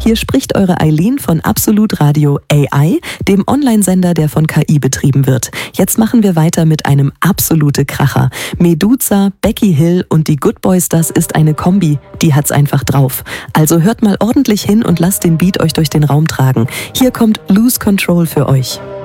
Hier spricht eure Eileen von Absolut Radio AI, dem Online-Sender, der von KI betrieben wird. Jetzt machen wir weiter mit einem absolute Kracher. Meduza, Becky Hill und die Good Boys, das ist eine Kombi, die hat's einfach drauf. Also hört mal ordentlich hin und lasst den Beat euch durch den Raum tragen. Hier kommt Lose Control für euch.